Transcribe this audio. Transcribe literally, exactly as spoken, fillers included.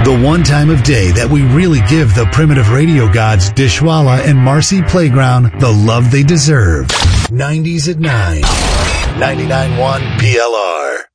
The one time of day that we really give the primitive radio gods Dishwalla and Marcy Playground the love they deserve. nineties at nine. ninety-nine point one P L R.